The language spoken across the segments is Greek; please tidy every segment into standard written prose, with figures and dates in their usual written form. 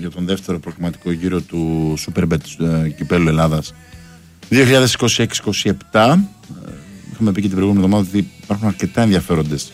για τον δεύτερο προκριματικό γύρο του Superbet Κυπέλλου Ελλάδας 2026-27. Είχαμε πει και την προηγούμενη εβδομάδα ότι υπάρχουν αρκετά ενδιαφέροντες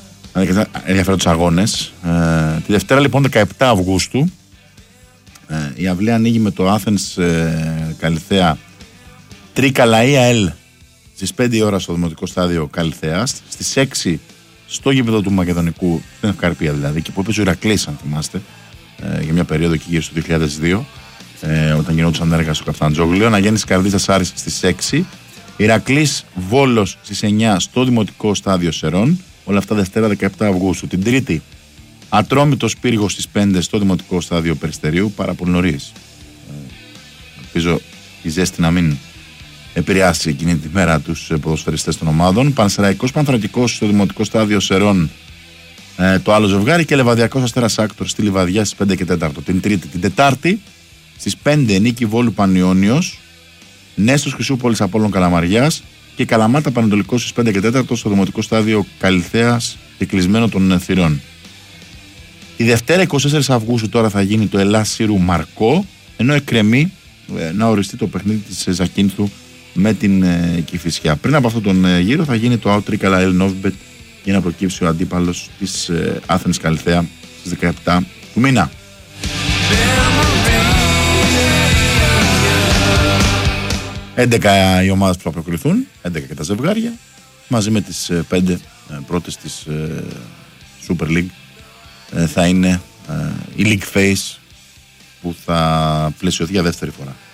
αγώνες. Τη Δευτέρα λοιπόν 17 Αυγούστου η αυλή ανοίγει με το Athens Καλιθέα Τρικαλαΐα Ελ στις 5 η ώρα στο Δημοτικό Στάδιο Καλιθέας, στις 6 στο γήπεδο του Μακεδονικού, στην Ευκαρπία δηλαδή, και που έπαιζε ο Ηρακλής, αν θυμάστε, για μια περίοδο εκεί γύρω στο 2002, όταν γινόντουσαν έργα στο Καφταντζόγλιο. Αναγέννηση Καρδίτσας Άρης στις 6, Ηρακλής Βόλος στις 9 στο Δημοτικό Στάδιο Σερών. Όλα αυτά Δευτέρα 17 Αυγούστου. Την Τρίτη Ατρόμητος Πύργος στις 5 στο Δημοτικό Στάδιο Περιστερίου, πάρα πολύ νωρίς. Ελπίζω η ζέστη να μην επηρεάσει εκείνη τη μέρα τους ποδοσφαιριστές των ομάδων. Πανσεραϊκός Πανθρακικός στο Δημοτικό Στάδιο Σερών, το άλλο ζευγάρι, και Λεβαδιακός Αστέρας Άκτορ στη Λιβαδιά στις 5 και 4. Την Τρίτη. Την Τετάρτη στις 5 Νίκη Βόλου Πανιόνιος, Νέστος Χρυσούπολης Απόλλων Καλαμαριάς και Καλαμάτα Πανετολικός στις 5 και 4 στο Δημοτικό Στάδιο Καλιθέας και κλεισμένο των θυρών. Η Δευτέρα 24 Αυγούστου τώρα θα γίνει το Ελλάς Σύρου Μαρκό, ενώ εκκρεμεί να οριστεί το παιχνίδι της Ζακίνθου με την Κηφισιά. Πριν από αυτόν τον γύρο θα γίνει το Outtrick Al Novibet για να προκύψει ο αντίπαλος της Athens Καλιθέα στις 17 του μήνα. 11 οι ομάδες που θα προκριθούν, 11 και τα ζευγάρια, μαζί με τις 5 πρώτες της Super League. Θα είναι η League Phase που θα πλαισιωθεί για δεύτερη φορά.